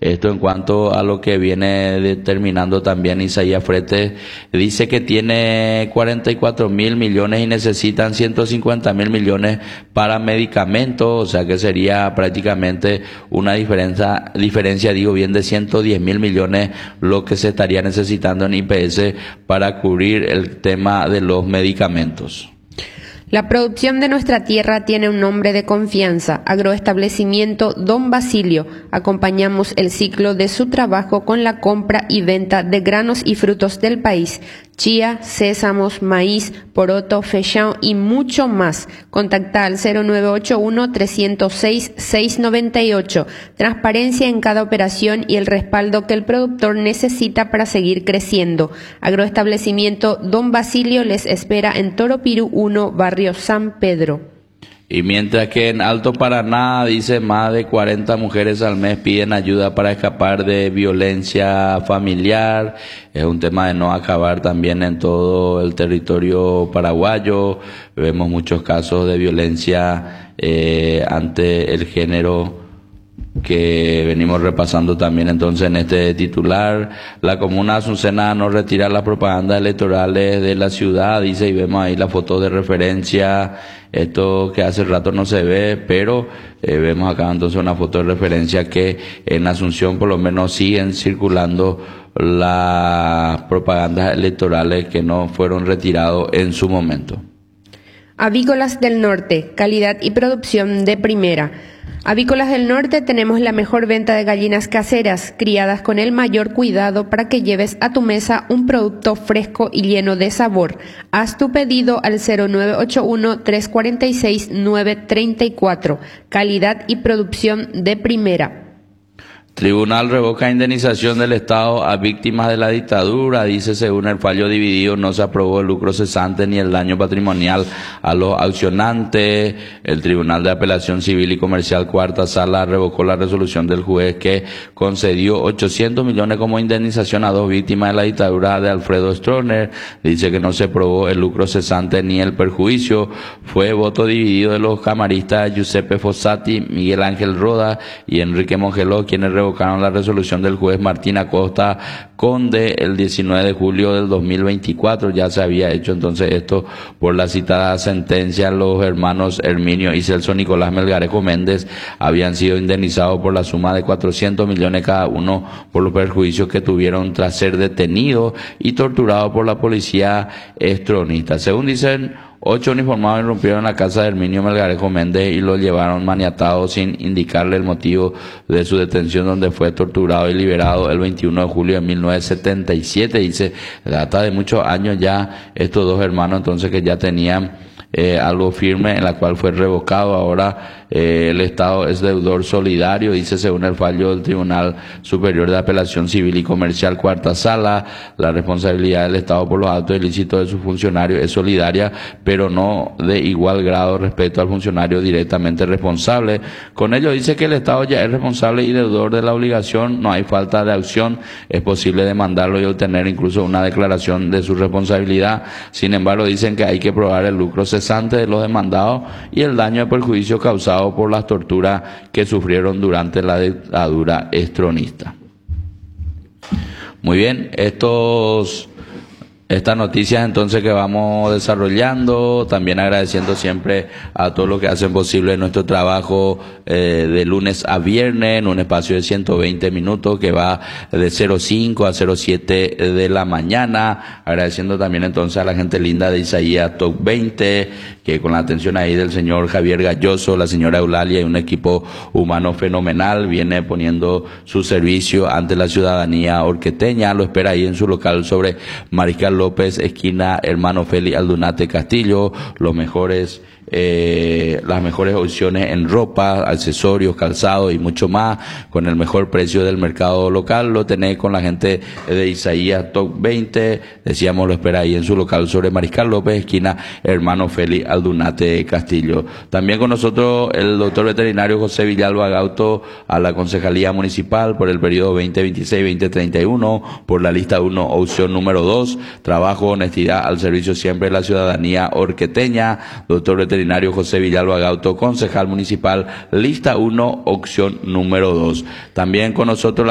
Esto en cuanto a lo que viene determinando también Isaías Frete, dice que tiene 44.000 millones y necesitan 150.000 millones para medicamentos, o sea que sería prácticamente una diferencia digo bien, de 110.000 millones lo que se estaría necesitando en IPS para cubrir el tema de los medicamentos. La producción de nuestra tierra tiene un nombre de confianza, Agroestablecimiento Don Basilio. Acompañamos el ciclo de su trabajo con la compra y venta de granos y frutos del país, chía, sésamos, maíz, poroto, feijão y mucho más. Contacta al 0981-306-698. Transparencia en cada operación y el respaldo que el productor necesita para seguir creciendo. Agroestablecimiento Don Basilio les espera en Toropirú 1, barrio San Pedro. Y mientras que en Alto Paraná, dice, más de 40 mujeres al mes piden ayuda para escapar de violencia familiar. Es un tema de no acabar también en todo el territorio paraguayo. Vemos muchos casos de violencia ante el género que venimos repasando también entonces en este titular. La comuna de Azucena no retira las propagandas electorales de la ciudad, dice, y vemos ahí la foto de referencia, esto que hace rato no se ve, pero vemos acá entonces una foto de referencia que en Asunción por lo menos siguen circulando las propagandas electorales que no fueron retirados en su momento. Avícolas del Norte, calidad y producción de primera. Avícolas del Norte tenemos la mejor venta de gallinas caseras, criadas con el mayor cuidado para que lleves a tu mesa un producto fresco y lleno de sabor. Haz tu pedido al 0981-346-934. Calidad y producción de primera. Tribunal revoca indemnización del Estado a víctimas de la dictadura. Dice, según el fallo dividido, no se aprobó el lucro cesante ni el daño patrimonial a los accionantes. El Tribunal de Apelación Civil y Comercial Cuarta Sala revocó la resolución del juez que concedió 800 millones como indemnización a dos víctimas de la dictadura de Alfredo Stroessner. Dice que no se aprobó el lucro cesante ni el perjuicio. Fue voto dividido de los camaristas Giuseppe Fossati, Miguel Ángel Roda y Enrique Mongeló, quienes revocaron la resolución del juez Martín Acosta Conde el 19 de julio del 2024. Ya se había hecho entonces esto por la citada sentencia. Los hermanos Herminio y Celso Nicolás Melgarejo Méndez habían sido indemnizados por la suma de 400 millones cada uno por los perjuicios que tuvieron tras ser detenidos y torturados por la policía estronista. Según dicen, 8 uniformados irrumpieron la casa de Herminio Melgarejo Méndez y lo llevaron maniatado sin indicarle el motivo de su detención, donde fue torturado y liberado el 21 de julio de 1977. Dice, data de muchos años ya estos dos hermanos entonces que ya tenían algo firme en la cual fue revocado. Ahora el Estado es deudor solidario, dice, según el fallo del Tribunal Superior de Apelación Civil y Comercial Cuarta Sala. La responsabilidad del Estado por los actos ilícitos de sus funcionarios es solidaria, pero no de igual grado respecto al funcionario directamente responsable. Con ello dice que el Estado ya es responsable y deudor de la obligación, no hay falta de acción, es posible demandarlo y obtener incluso una declaración de su responsabilidad. Sin embargo, dicen que hay que probar el lucro cesante de los demandados y el daño y perjuicio causado por las torturas que sufrieron durante la dictadura estronista. Muy bien, estas noticias entonces que vamos desarrollando, también agradeciendo siempre a todos los que hacen posible nuestro trabajo de lunes a viernes en un espacio de 120 minutos que va de 05 a 07 de la mañana. Agradeciendo también entonces a la gente linda de Isaías Top 20, que con la atención ahí del señor Javier Galloso, la señora Eulalia y un equipo humano fenomenal viene poniendo su servicio ante la ciudadanía orqueteña. Lo espera ahí en su local sobre Mariscal López, esquina Hermano Félix Aldunate Castillo. Las mejores opciones en ropa, accesorios, calzado y mucho más, con el mejor precio del mercado local. Lo tenés con la gente de Isaías Top 20. Decíamos, lo espera ahí en su local sobre Mariscal López, esquina Hermano Félix Aldunate Castillo. También con nosotros el doctor veterinario José Villalba Gauto, a la Concejalía Municipal por el periodo 2026-2031, por la lista 1, opción número 2, trabajo, honestidad al servicio siempre de la ciudadanía orqueteña. Doctor veterinario José Villalba Gauto, concejal municipal, lista 1, opción número 2. También con nosotros